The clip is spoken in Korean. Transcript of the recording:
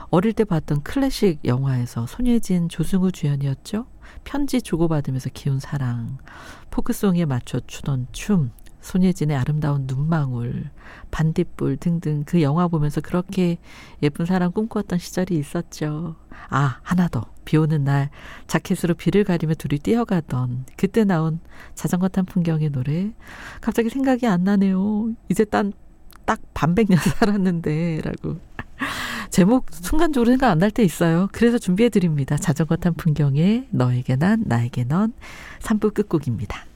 어릴 때 봤던 클래식 영화에서 손예진, 조승우 주연이었죠. 편지 주고받으면서 키운 사랑, 포크송에 맞춰 추던 춤, 손예진의 아름다운 눈망울, 반딧불 등등 그 영화 보면서 그렇게 예쁜 사랑 꿈꾸었던 시절이 있었죠. 아, 하나 더. 비 오는 날 자켓으로 비를 가리며 둘이 뛰어가던 그때 나온 자전거 탄 풍경의 노래 갑자기 생각이 안 나네요. 이제 딱 반백년 살았는데 라고. 제목 순간적으로 생각 안 날 때 있어요. 그래서 준비해드립니다. 자전거 탄 풍경에 너에게 난 나에게 넌 3부 끝곡입니다.